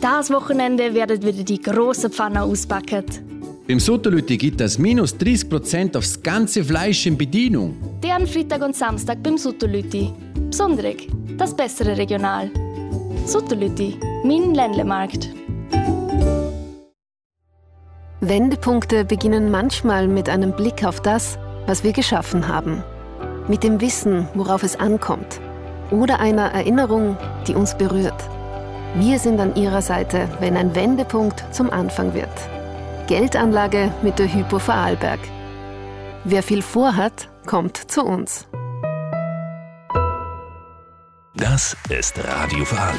Das Wochenende werden wieder die grossen Pfannen ausgepackt. Beim Sutterlütti gibt es minus 30% aufs ganze Fleisch in Bedienung. Den Freitag und Samstag beim Sutterlütti. Besonderig, das bessere Regional. Sutterlütti, mein Ländlemarkt. Wendepunkte beginnen manchmal mit einem Blick auf das, was wir geschaffen haben. Mit dem Wissen, worauf es ankommt. Oder einer Erinnerung, die uns berührt. Wir sind an Ihrer Seite, wenn ein Wendepunkt zum Anfang wird. Geldanlage mit der Hypo Vorarlberg. Wer viel vorhat, kommt zu uns. Das ist Radio Vorarlberg.